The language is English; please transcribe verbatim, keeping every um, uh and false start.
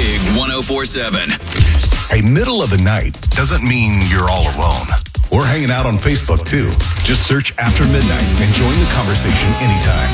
Big one oh four seven. Hey, middle of the night doesn't mean you're all alone. We're hanging out on Facebook, too. Just search After Midnight and join the conversation anytime.